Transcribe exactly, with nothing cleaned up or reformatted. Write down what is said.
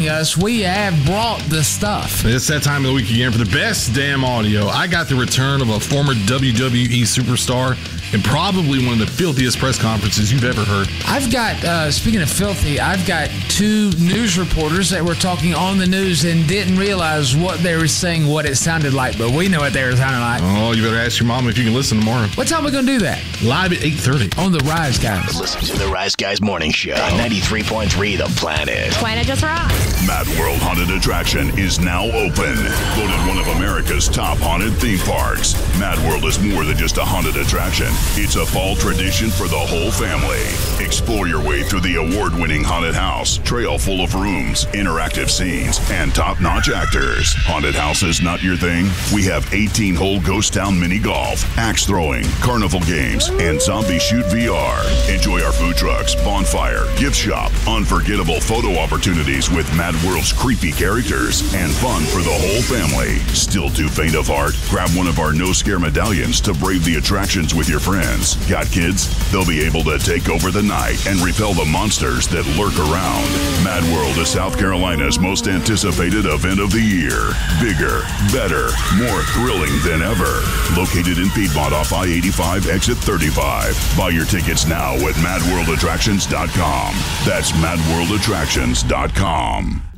us, we have brought the stuff. It's that time of the week again for the best damn audio. I got the return of a former W W E superstar and probably one of the filthiest press conferences you've ever heard. I've got, uh, speaking of filthy, I've got two news reporters that were talking on the news and didn't realize what they were saying, what it sounded like, but we know what they were sounding like. Oh, you better ask your mom if you can listen tomorrow. What time are we going to do that? Live at eight thirty. On the Rise Guys. Listen to the Rise Guys Morning Show on ninety-three point three The Planet. Planet just rocks. Mad World Haunted Attraction is now open. Voted one of America's top haunted theme parks. Mad World is more than just a haunted attraction. It's a fall tradition for the whole family. Explore your way through the award-winning haunted house, trail full of rooms, interactive scenes, and top-notch actors. Haunted house is not your thing? We have eighteen-hole ghost town mini golf, axe throwing, carnival games, and zombie shoot V R. Enjoy our food trucks, bonfire, gift shop, unforgettable photo opportunities with Mad World's creepy characters, and fun for the whole family. Still too faint of heart? Grab one of our no-scare medallions to brave the attractions with your friends. Got kids? They'll be able to take over the night and repel the monsters that lurk around. Mad World is South Carolina's most anticipated event of the year. Bigger, better, more thrilling than ever. Located in Piedmont off I eighty-five, exit thirty-five. Buy your tickets now at mad world attractions dot com. That's mad world attractions dot com.